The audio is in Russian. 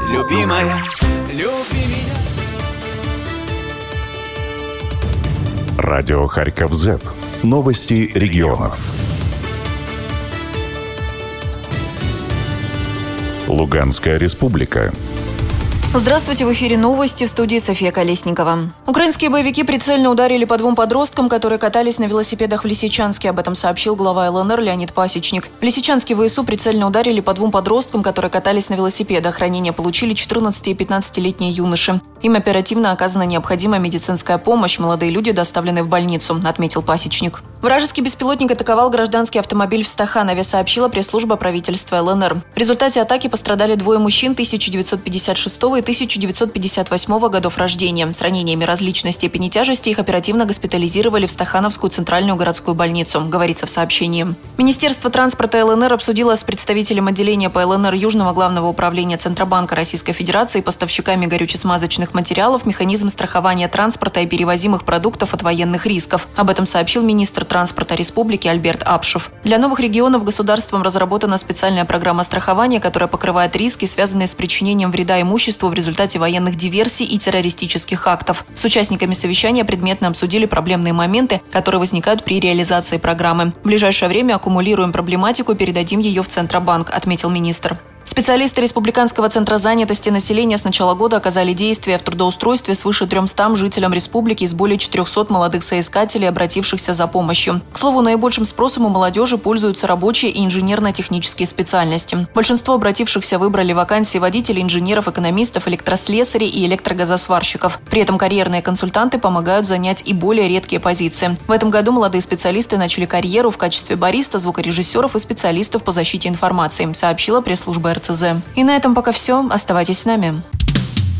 любимая, люби меня. Радио Харьков Z. Новости регионов. Луганская республика. Здравствуйте, в эфире новости, в студии София Колесникова. Украинские боевики прицельно ударили по двум подросткам, которые катались на велосипедах в Лисичанске. Об этом сообщил глава ЛНР Леонид Пасечник. В Лисичанске ВСУ прицельно ударили по двум подросткам, которые катались на велосипедах. Ранения получили 14 и 15-летние юноши. Им оперативно оказана необходимая медицинская помощь. Молодые люди доставлены в больницу, отметил Пасечник. Вражеский беспилотник атаковал гражданский автомобиль в Стаханове, сообщила пресс-служба правительства ЛНР. В результате атаки пострадали двое мужчин 1956 и 1958 годов рождения. С ранениями различной степени тяжести их оперативно госпитализировали в Стахановскую центральную городскую больницу, говорится в сообщении. Министерство транспорта ЛНР обсудило с представителем отделения по ЛНР Южного главного управления Центробанка Российской Федерации и поставщиками горюче-смазочных материалов механизм страхования транспорта и перевозимых продуктов от военных рисков. Об этом сообщил министр транспорта республики Альберт Апшев. Для новых регионов государством разработана специальная программа страхования, которая покрывает риски, связанные с причинением вреда имуществу в результате военных диверсий и террористических актов. С участниками совещания предметно обсудили проблемные моменты, которые возникают при реализации программы. В ближайшее время аккумулируем проблематику и передадим ее в Центробанк, отметил министр. Специалисты Республиканского центра занятости населения с начала года оказали действия в трудоустройстве свыше 300 жителям республики из более 400 молодых соискателей, обратившихся за помощью. К слову, наибольшим спросом у молодежи пользуются рабочие и инженерно-технические специальности. Большинство обратившихся выбрали вакансии водителей, инженеров, экономистов, электрослесарей и электрогазосварщиков. При этом карьерные консультанты помогают занять и более редкие позиции. В этом году молодые специалисты начали карьеру в качестве бариста, звукорежиссеров и специалистов по защите информации, сообщила пресс-служба РЦЗ. И на этом пока все. Оставайтесь с нами.